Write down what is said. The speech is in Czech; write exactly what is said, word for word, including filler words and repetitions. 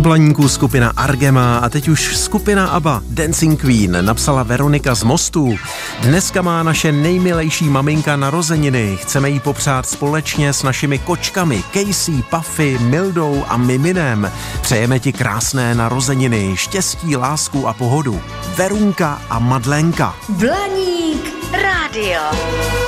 Blaníku skupina Argema a teď už skupina ABBA Dancing Queen napsala Veronika z Mostu. Dneska má naše nejmilejší maminka narozeniny. Chceme jí popřát společně s našimi kočkami Casey, Puffy, Mildou a Miminem. Přejeme ti krásné narozeniny, štěstí, lásku a pohodu. Verunka a Madlenka. Blaník rádio.